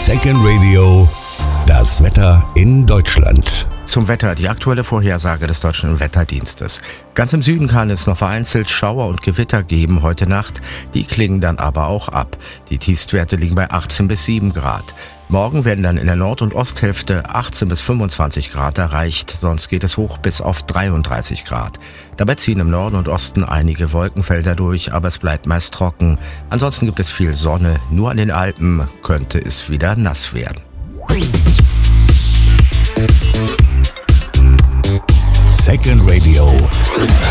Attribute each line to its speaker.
Speaker 1: Second Radio, das Wetter in Deutschland.
Speaker 2: Zum Wetter, die aktuelle Vorhersage des Deutschen Wetterdienstes. Ganz im Süden kann es noch vereinzelt Schauer und Gewitter geben heute Nacht. Die klingen dann aber auch ab. Die Tiefstwerte liegen bei 18 bis 7 Grad. Morgen werden dann in der Nord- und Osthälfte 18 bis 25 Grad erreicht, sonst geht es hoch bis auf 33 Grad. Dabei ziehen im Norden und Osten einige Wolkenfelder durch, aber es bleibt meist trocken. Ansonsten gibt es viel Sonne, nur an den Alpen könnte es wieder nass werden.
Speaker 1: Second Radio.